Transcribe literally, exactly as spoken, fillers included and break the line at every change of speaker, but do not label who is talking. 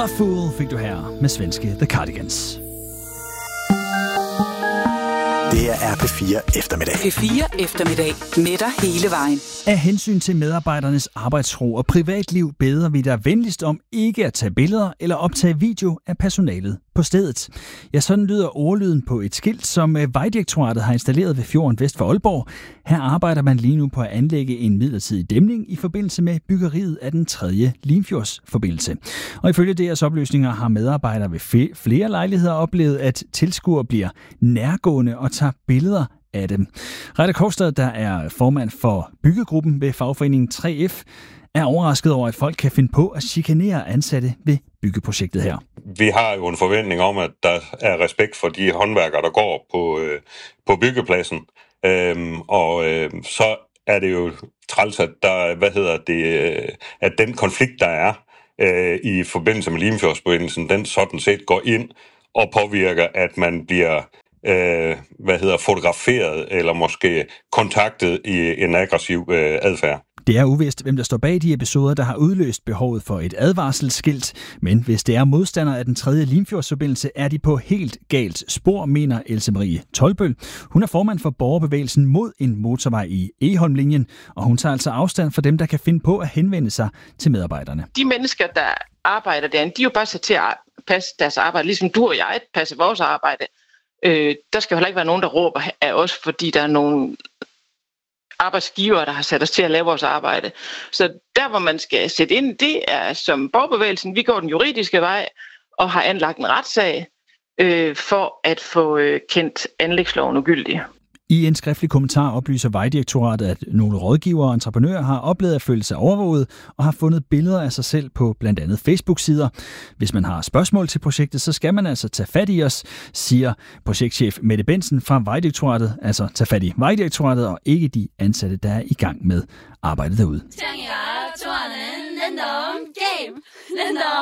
Love Fool fik du her med svenske The Cardigans.
Det her er P fire Eftermiddag.
P fire Eftermiddag med dig hele vejen.
Af hensyn til medarbejdernes arbejdsro og privatliv beder vi dig venligst om ikke at tage billeder eller optage video af personalet på stedet. Ja, sådan lyder ordlyden på et skilt, som Vejdirektoratet har installeret ved fjorden vest for Aalborg. Her arbejder man lige nu på at anlægge en midlertidig dæmning i forbindelse med byggeriet af den tredje Limfjordsforbindelse. Og ifølge deres oplysninger har medarbejdere ved flere lejligheder oplevet, at tilskuere bliver nærgående og tager billeder af dem. Rette Kovstad, der er formand for byggegruppen ved fagforeningen tre F, er overrasket over, at folk kan finde på at chikanere ansatte ved byggeprojektet her.
Vi har jo en forventning om, at der er respekt for de håndværkere, der går på, øh, på byggepladsen. Øhm, og øh, så er det jo træls, at, der, hvad hedder det, øh, at den konflikt, der er øh, i forbindelse med Limfjordsforbindelsen, den sådan set går ind og påvirker, at man bliver øh, hvad hedder, fotograferet eller måske kontaktet i en aggressiv øh, adfærd.
Det er uvist, hvem der står bag de episoder, der har udløst behovet for et advarselsskilt. Men hvis det er modstandere af den tredje Limfjordsforbindelse, er de på helt galt spor, mener Else Marie Tolbøl. Hun er formand for borgerbevægelsen mod en motorvej i Egholmlinjen, og hun tager altså afstand for dem, der kan finde på at henvende sig til medarbejderne.
De mennesker, der arbejder derinde, de er jo bare sat til at passe deres arbejde, ligesom du og jeg passer vores arbejde. Øh, der skal jo heller ikke være nogen, der råber af os, fordi der er nogle arbejdsgivere, der har sat os til at lave vores arbejde. Så der, hvor man skal sætte ind, det er som borgerbevægelsen. Vi går den juridiske vej og har anlagt en retssag øh, for at få øh, kendt anlægsloven ugyldig.
I en skriftlig kommentar oplyser Vejdirektoratet, at nogle rådgivere og entreprenører har oplevet at føle sig overvåget og har fundet billeder af sig selv på blandt andet Facebook-sider. Hvis man har spørgsmål til projektet, så skal man altså tage fat i os, siger projektchef Mette Bensen fra Vejdirektoratet. Altså tage fat i Vejdirektoratet og ikke de ansatte, der er i gang med arbejdet derude.